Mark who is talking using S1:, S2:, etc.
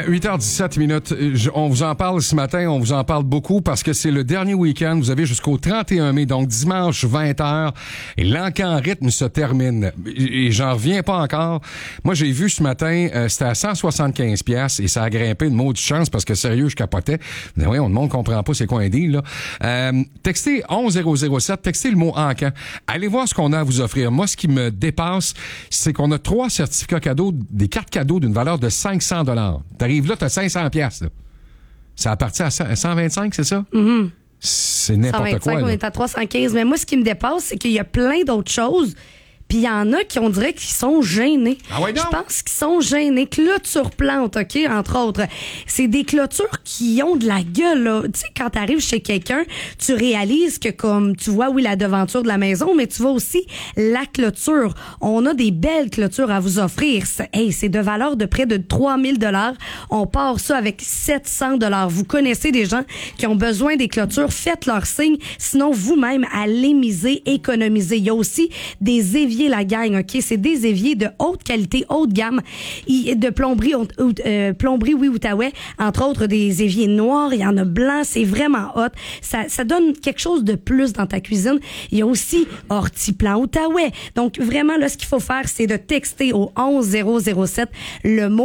S1: 8h17. On vous en parle ce matin, on vous en parle beaucoup parce que c'est le dernier week-end. Vous avez jusqu'au 31 mai, donc dimanche 20h. Et l'Encan Rythme se termine. Et j'en reviens pas encore. Moi, j'ai vu ce matin, c'était à 175 piastres et ça a grimpé de maudite chance parce que sérieux, je capotais. Oui, on le monde comprend pas c'est quoi un deal, là. Textez 11007, textez le mot Encan. Allez voir ce qu'on a à vous offrir. Moi, ce qui me dépasse, c'est qu'on a 3 certificats cadeaux, des cartes cadeaux d'une valeur de 500 $. T'arrives là, t'as 500 piastres. Là. Ça a parti à 125, c'est ça?
S2: Mm-hmm.
S1: C'est n'importe
S2: 125,
S1: quoi. Là.
S2: On est à 315. Mais moi, ce qui me dépasse, c'est qu'il y a plein d'autres choses. Puis il y en a qui, on dirait qu'ils sont gênés.
S1: Ah ouais, non?
S2: Je pense qu'ils sont gênés. Clôture plante, OK, entre autres. C'est des clôtures qui ont de la gueule, là. Tu sais, quand t'arrives chez quelqu'un, tu réalises que comme, tu vois, oui, la devanture de la maison, mais tu vois aussi la clôture. On a des belles clôtures à vous offrir. C'est de valeur de près de 3000 $. On part ça avec 700 $. Vous connaissez des gens qui ont besoin des clôtures. Faites leur signe. Sinon, vous-même, allez miser, économiser. Il y a aussi des éviers la gang, OK? C'est des éviers de haute qualité, haute gamme, de plomberie, plomberie, oui, Outaouais, entre autres des éviers noirs, il y en a blancs, c'est vraiment hot. Ça donne quelque chose de plus dans ta cuisine. Il y a aussi Hortiplan Outaouais. Donc, vraiment, là, ce qu'il faut faire, c'est de texter au 11007 le mot